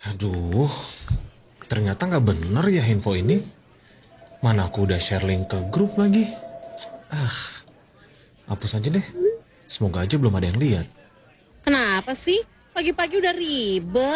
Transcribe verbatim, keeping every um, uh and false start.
Aduh, ternyata nggak bener ya info ini. Mana aku udah share link ke grup lagi. Ah, hapus aja deh. Semoga aja belum ada yang lihat. Kenapa sih? Pagi-pagi udah ribet.